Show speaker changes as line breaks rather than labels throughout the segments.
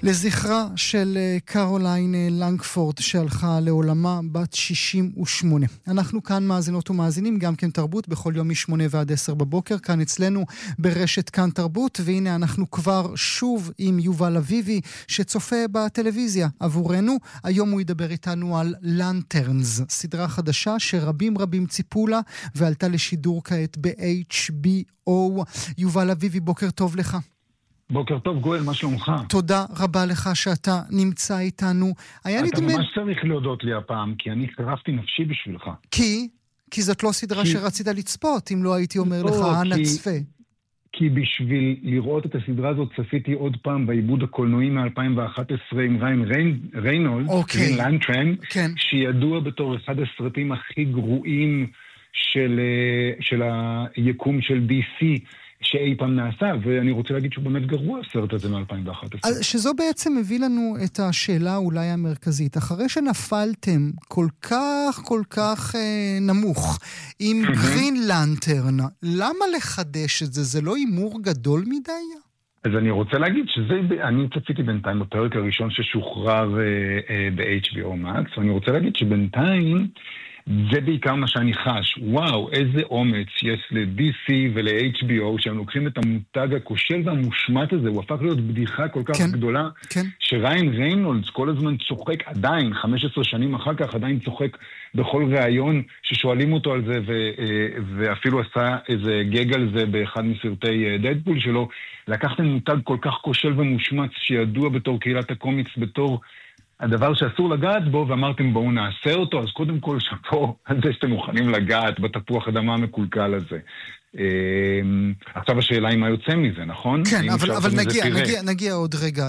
לזכרה של קרוליין לנגפורד שהלכה לעולמה בת 68. אנחנו כאן מאזינות ומאזינים גם כן תרבות בכל יום מ-8 ועד 10 בבוקר, כאן אצלנו ברשת כאן תרבות, והנה אנחנו כבר שוב עם יובל אביבי שצופה בטלוויזיה עבורנו. היום הוא ידבר איתנו על לנטרנס, סדרה חדשה שרבים ציפו לה ועלתה לשידור כעת ב-HBO. יובל אביבי, בוקר טוב לך.
בוקר טוב גואל, מה שלומך?
תודה רבה לך שאתה נמצא איתנו.
אתה ממש צריך להודות לי הפעם, כי אני חרפתי נפשי בשבילך.
כי זאת לא סדרה שרצית לצפות, אם לא הייתי אומר לך, אנא צפה.
כי בשביל לראות את הסדרה הזאת צפיתי עוד פעם בעיבוד הקולנועי מ-2011 עם ריין ריינולדס, גרין לנטרן, שידוע בתור אחד הסרטים הכי גרועים של היקום של DC, שאי פעם נעשה, ואני רוצה להגיד שהוא באמת גרוע הסרט הזה מ-2011.
שזו בעצם מביא לנו את השאלה אולי המרכזית. אחרי שנפלתם כל כך נמוך עם גרין לנטרן, למה לחדש את זה? זה לא אימור גדול מדי?
אז אני רוצה להגיד אני צפיתי בינתיים בפרק הראשון ששוחרר ב-HBO Max, ואני רוצה להגיד שבינתיים זה בעיקר מה שאני חש. וואו, איזה אומץ יש ל-DC ול-HBO שהם לוקחים את המותג הכושל והמושמט הזה, הוא הפך להיות בדיחה כל כך גדולה, שריין ריינולדס כל הזמן צוחק, עדיין, 15 שנים אחר כך, עדיין צוחק בכל ראיון ששואלים אותו על זה, ואפילו עשה איזה גג על זה באחד מסרטי דדפול שלו. לקחתם מותג כל כך כושל ומושמץ שידוע בתור קהילת הקומיקס, בתור הדבר שאסור לגעת בו, ואמרתם בואו נעשה אותו, אז קודם כל שפה על זה שאתם מוכנים לגעת בתפוח אדמה המקולקל הזה. עכשיו השאלה היא מה יוצא מזה, נכון?
כן, אבל נגיע עוד רגע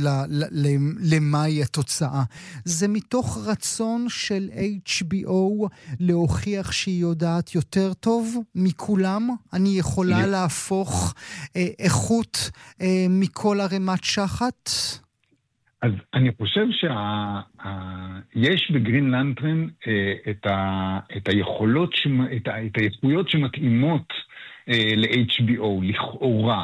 למהי התוצאה. זה מתוך רצון של HBO להוכיח שהיא יודעת יותר טוב מכולם? אני יכולה להפוך איכות מכל הרמת שחת?
אז אני חושב יש בגרין לנטרן את היכולות, את האיכויות שמתאימות ל-HBO, לכאורה,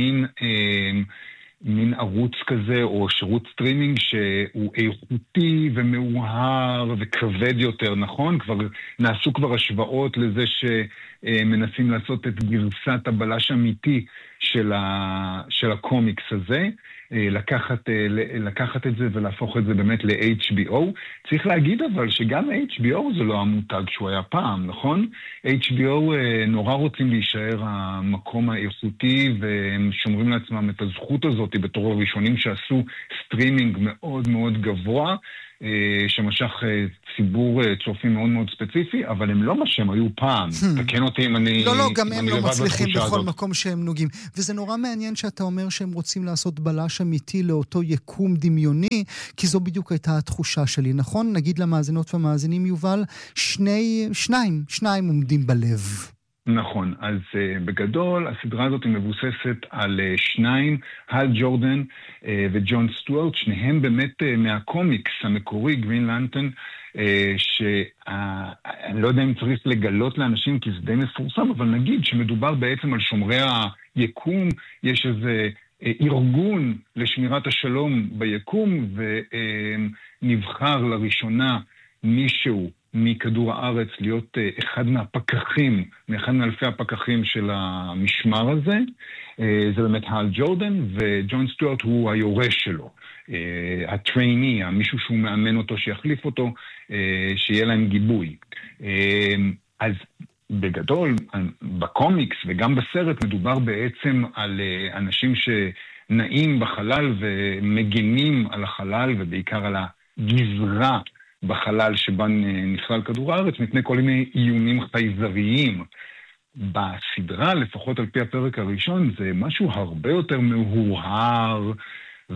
מין ערוץ כזה או שירות סטרימינג שהוא איכותי ומאוהר וכבד יותר, נכון? נעשו כבר השוואות לזה שמנסים לעשות את גרסת הבלש אמיתי של הקומיקס הזה, לקחת את זה ולהפוך את זה באמת ל-HBO. צריך להגיד אבל שגם HBO זה לא המותג שהוא היה פעם, נכון? HBO נורא רוצים להישאר המקום האיכותי, והם שומרים לעצמם את הזכות הזאת בתור הראשונים שעשו סטרימינג מאוד מאוד גבוה, שמשך ציבור צופים מאוד מאוד ספציפי, אבל הם לא מה שהם היו פעם. תקן אותי אם אני...
לא, גם הם לא מצליחים בכל מקום שהם נוגעים. וזה נורא מעניין שאתה אומר שהם רוצים לעשות בלש אמיתי לאותו יקום דמיוני, כי זו בדיוק הייתה התחושה שלי, נכון? נגיד למאזינות ומאזינים, יובל, שניים עומדים בלב.
נכון, אז בגדול הסדרה הזאת מבוססת על שניים, הל ג'ורדן וג'ון סטוארט, שניהם באמת מהקומיקס המקורי, גרין לנטרן, שאני לא יודע אם צריך לגלות לאנשים כי זה די מפורסם, אבל נגיד שמדובר בעצם על שומרי היקום, יש איזה ארגון לשמירת השלום ביקום, ונבחר לראשונה מישהו מכדור הארץ להיות אחד מהפקחים, מאחד מאלפי הפקחים של המשמר הזה. זה באמת הל ג'ורדן, וג'ון סטוארט הוא היורש שלו. הטרייני, מישהו שהוא מאמן אותו, שיחליף אותו, שיהיה להם גיבוי. אז בגדול, בקומיקס וגם בסרט מדובר בעצם על אנשים שנעים בחלל ומגנים על החלל, ובעיקר על הגזרה בחלל שבה נכלל כדור הארץ, מפני כל מיני איומים חייזריים. בסדרה, לפחות על פי הפרק הראשון, זה משהו הרבה יותר מהורהר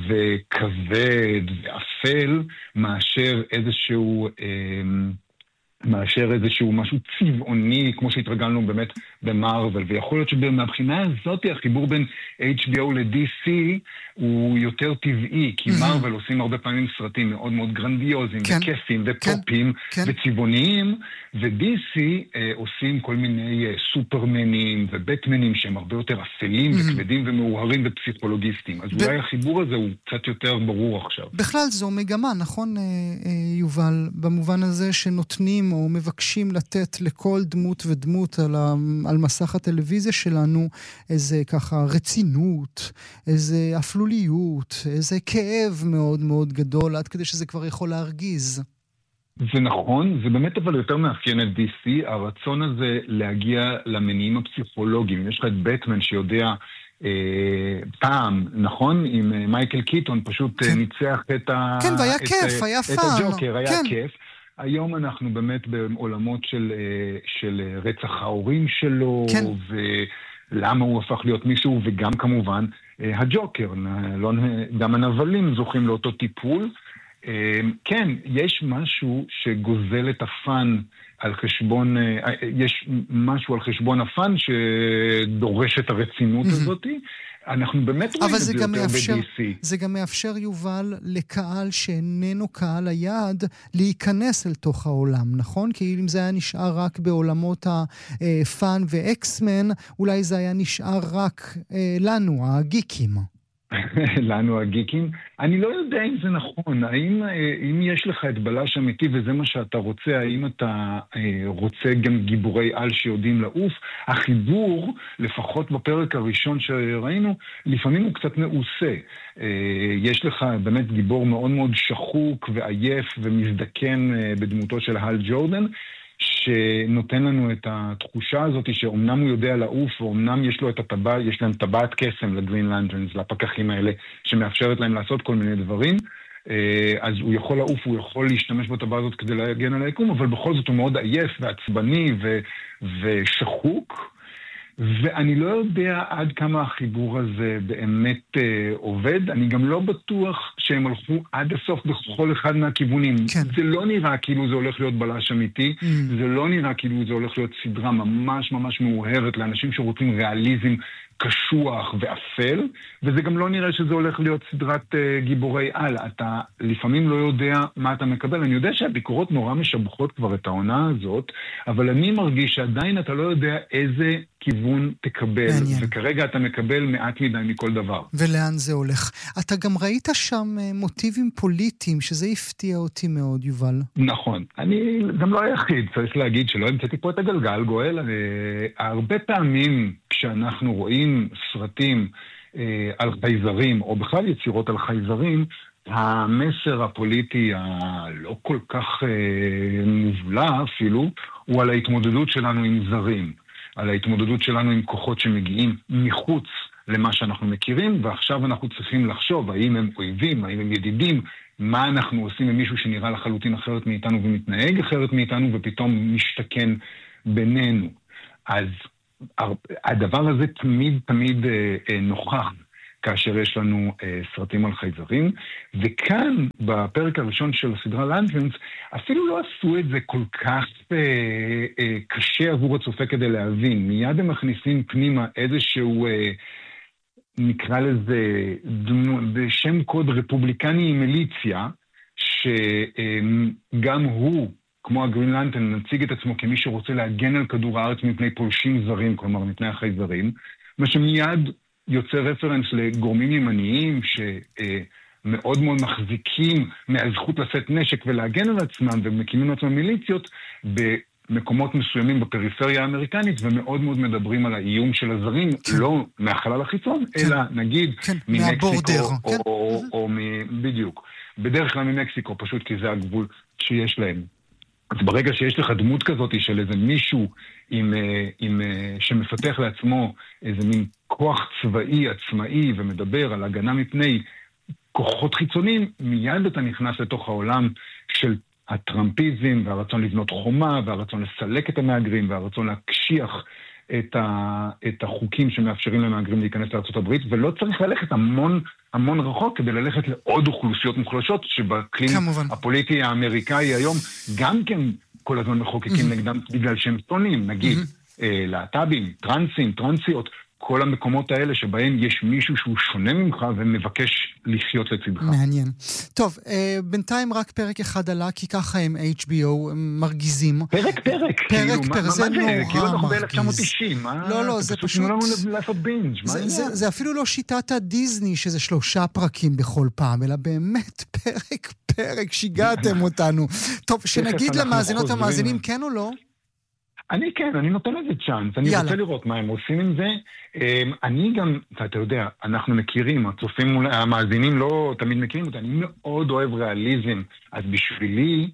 וכבד ואפל, מאשר איזשהו מאשר איזשהו משהו צבעוני, כמו שהתרגלנו באמת במארוול, ויכול להיות שמבחינה הזאת החיבור בין HBO ל-DC הוא יותר טבעי, כי מארוול עושים הרבה פעמים סרטים מאוד מאוד גרנדיוזיים, וכיפים, ופופים, וצבעוניים, ו-DC עושים כל מיני סופרמנים ובטמנים שהם הרבה יותר אפלים וכבדים ומאוהרים ופסיכולוגיסטים. אז אולי החיבור הזה הוא קצת יותר ברור עכשיו.
בכלל זו מגמה, נכון יובל, במובן הזה שנותנים או מבקשים לתת לכל דמות ודמות על מסך הטלוויזיה שלנו איזה ככה רצינות, איזה אפלוליות, איזה כאב מאוד מאוד גדול, עד כדי שזה כבר יכול להרגיז.
זה נכון, זה באמת אבל יותר מאפיין את DC, הרצון הזה להגיע למניעים הפסיכולוגיים. יש לך את בטמן שיודע פעם, נכון? עם מייקל קיטון פשוט ניצח את
והיה כיף, היה פאן.
את הג'וקר, היה כיף. היום אנחנו באמת בעולמות של רצח ההורים שלו, ולמה הוא הפך להיות מישהו, וגם כמובן הג'וקר, גם הנבלים זוכים לאותו טיפול. כן, יש משהו שגוזל את הפן על חשבון, יש משהו על חשבון הפן שדורש את הרצינות הזאת. אנחנו באמת רואים את זה יותר ב-DC.
זה גם מאפשר, יובל, לקהל שאיננו קהל היעד להיכנס אל תוך העולם, נכון? כי אם זה היה נשאר רק בעולמות הפאן ואקסמן, אולי זה היה נשאר רק לנו, הגיקים.
לנו הגיקים. אני לא יודע אם זה נכון. אם יש לך את בלש אמיתי וזה מה שאתה רוצה, האם אתה רוצה גם גיבורי על שיודעים לעוף? החיבור, לפחות בפרק הראשון שראינו, לפעמים הוא קצת מעושה. יש לך באמת גיבור מאוד מאוד שחוק ועייף ומזדקן בדמותו של הל ג'ורדן, שנותן לנו את התחושה הזאת שאומנם הוא יודע לעוף, ואומנם יש לו את הטבעת, יש להם טבעת קסם לגרין לנטרנס, לפקחים האלה, שמאפשרת להם לעשות כל מיני דברים, אז הוא יכול לעוף, הוא יכול להשתמש בטבעת הזאת כדי להגן על היקום, אבל בכל זאת הוא מאוד עייף ועצבני ושחוק, ואני לא יודע עד כמה החיבור הזה באמת עובד. אני גם לא בטוח שהם הלכו עד הסוף בכל אחד מהכיוונים. זה לא נראה כאילו זה הולך להיות בלש אמיתי, זה לא נראה כאילו זה הולך להיות סדרה ממש ממש מאוהבת לאנשים שרוצים ריאליזם קשוח ואפל, וזה גם לא נראה שזה הולך להיות סדרת גיבורי על. אתה לפעמים לא יודע מה אתה מקבל. אני יודע שהביקורות נורא משבחות כבר את העונה הזאת, אבל אני מרגיש שעדיין אתה לא יודע איזה כיוון תקבל, וכרגע אתה מקבל מעט מדי מכל דבר.
ולאן זה הולך? אתה גם ראית שם מוטיבים פוליטיים, שזה הפתיע אותי מאוד, יובל.
נכון. אני גם לא היחיד, צריך להגיד שלא המצאתי פה את הגלגל, גואל. הרבה פעמים כשאנחנו רואים סרטים על חייזרים, או בכלל יצירות על חייזרים, המסר הפוליטי הלא כל כך מובלע אפילו, הוא על ההתמודדות שלנו עם זרים. על ההתמודדות שלנו עם כוחות שמגיעים מחוץ למה שאנחנו מכירים, ועכשיו אנחנו צריכים לחשוב האם הם אויבים, האם הם ידידים, מה אנחנו עושים עם מישהו שנראה לחלוטין אחרת מאיתנו ומתנהג אחרת מאיתנו ופתאום משתכן בינינו. אז הדבר הזה תמיד נוכח כאשר יש לנו סרטים על חייזרים, וכאן בפרק הראשון של הסדרה לנטרנס אפילו לא עשו את זה כל כך קשה עבור הצופה כדי להבין. מיד הם מכניסים פנימה איזשהו נקרא לזה בשם קוד רפובליקני עם מיליציה, שגם הוא כמו הגרין לנטרן נציג את עצמו כמי שרוצה להגן על כדור הארץ מפני פולשים זרים, כלומר מפני החייזרים, מה שמיד יוצא רפרנס לגורמים ימניים שמאוד מאוד מחזיקים מהזכות לשאת נשק ולהגן על עצמם ומקימים לעצמם מיליציות במקומות מסוימים בפריפריה האמריקנית, ומאוד מאוד מדברים על האיום של הזרים, לא מהחלל החיצון, אלא נגיד ממקסיקו או בדיוק. בדרך כלל ממקסיקו, פשוט כי זה הגבול שיש להם. אז ברגע שיש לך דמות כזאת של איזה מישהו שמפתח לעצמו איזה מין כוח צבאי, עצמאי, ומדבר על הגנה מפני כוחות חיצוניים, מיד אתה נכנס לתוך העולם של הטראמפיזם, והרצון לבנות חומה, והרצון לסלק את המהגרים, והרצון להקשיח את החוקים שמאפשרים למהגרים להיכנס לארצות הברית, ולא צריך ללכת המון רחוק כדי ללכת לעוד אוכלוסיות מוחלשות, שבקלין הפוליטי האמריקאי היום גם כן כל הזמן מחוקקים נגדם בגלל שהם שונאים, נגיד, להט"בים, טרנסים, טרנסיות, כל המקומות האלה שבהם יש מישהו שהוא שונה ממך ומבקש לחיות לצדך.
מעניין. טוב, בינתיים רק פרק אחד עלה, כי ככה הם HBO, הם מרגיזים.
פרק,
זה נורא מרגיז.
כאילו אנחנו ב-1990.
לא, זה פשוט...
תנו לנו לעשות בינג', מה העניין?
זה אפילו לא שיטת הדיזני, שזה 3 פרקים בכל פעם, אלא באמת פרק, שיגעתם אותנו. טוב, שנגיד למאזינות המאזינים, כן או לא?
אני נותן לזה צ'אנס, אני רוצה לראות מה הם עושים עם זה. אני גם, אתה יודע, אנחנו מכירים, הצופים, המאזינים לא תמיד מכירים אותי, אני מאוד אוהב ריאליזם, אז בשבילי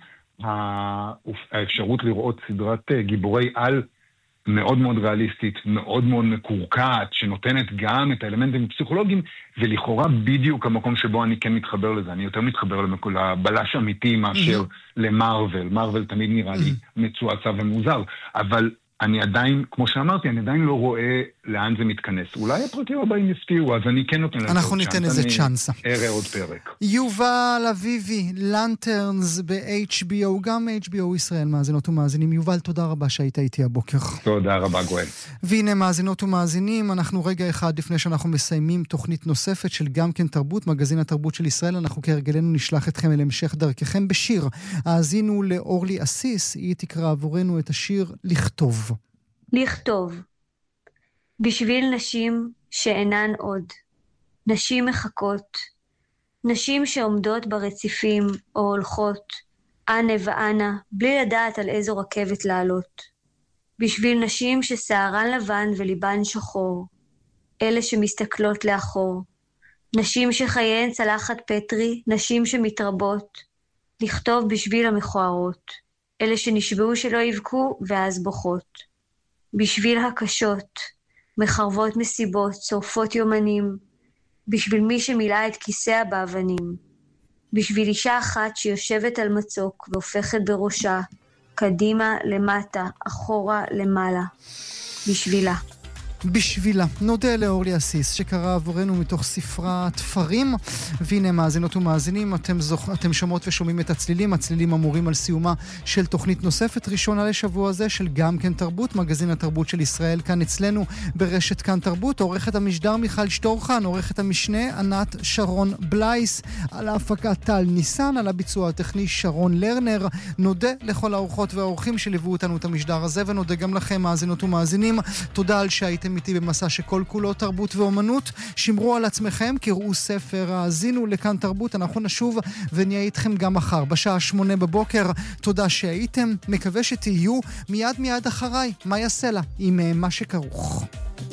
האפשרות לראות סדרת גיבורי על מאוד מאוד ריאליסטית, מאוד מאוד מקורקעת, שנותנת גם את האלמנטים הפסיכולוגיים, ולכאורה בדיוק המקום שבו אני כן מתחבר לזה. אני יותר מתחבר לבלש אמיתי מאשר למרוול. מרוול תמיד נראה לי מצועצע ומוזר, אבל אני עדיין, כמו שאמרתי, אני עדיין לא רואה לאן זה מתכנס. אולי הפרקים הבאים יפתיעו, אז אני כן נותן לזה צ'אנס.
אנחנו ניתן איזה צ'אנס.
אני אראה עוד פרק.
יובל אביבי, לנטרנס ב-HBO, גם HBO ישראל, מאזינות ומאזינים. יובל, תודה רבה שהיית איתי הבוקר.
תודה רבה, גואל.
והנה מאזינות ומאזינים, אנחנו רגע אחד לפני שאנחנו מסיימים תוכנית נוספת של גם כן תרבות, מגזין התרבות של ישראל, אנחנו כהרגלנו נשלח אתכם אל המשך דרככם בשיר. האזינו לאורלי אסיס, היא תקרא עבורנו את השיר לכתוב.
לכתוב. בשביל נשים שאינן עוד. נשים מחכות. נשים שעומדות ברציפים או הולכות, אנה ואנה, בלי לדעת על איזו רכבת לעלות. בשביל נשים ששערן לבן וליבן שחור. אלה שמסתכלות לאחור. נשים שחייהן צלחת פטרי, נשים שמתרבות. לכתוב בשביל המכוערות. אלה שנשבעו שלא יבכו ואז בוכות. בשביל הקשות, מחרבות מסיבות, צורפות יומנים, בשביל מי שמילא את כיסא באבנים, בשביל אישה אחת שיושבת על מצוק והופכת בראשה, קדימה למטה, אחורה למעלה, בשבילה.
בשבילה. נודה לאורלי אסיס שקרא עבורנו מתוך ספרה תפרים, והנה מאזינות ומאזינים, אתם שומעות ושומעים את הצלילים, הצלילים אמורים על סיומה של תוכנית נוספת ראשונה לשבוע הזה של גם כן תרבות, מגזין התרבות של ישראל כאן אצלנו ברשת כאן תרבות, עורכת המשדר מיכל שטורחן, עורכת המשנה ענת שרון בלייס, על ההפקה טל ניסן, על הביצוע הטכני שרון לרנר. נודה לכל האורחות והאורחים שליוו אותנו את המשדר הזה, ונודה גם לכם מאזינות ומאזינים. תודה על שהייתם איתי במסע שכל כולו תרבות ואומנות. שמרו על עצמכם, קראו ספר, האזינו לכאן תרבות. אנחנו נשוב ונהיה איתכם גם מחר בשעה 8 בבוקר. תודה שהייתם, מקווה שתהיו מיד אחריי. מה יעשה לה עם מה שכרוך.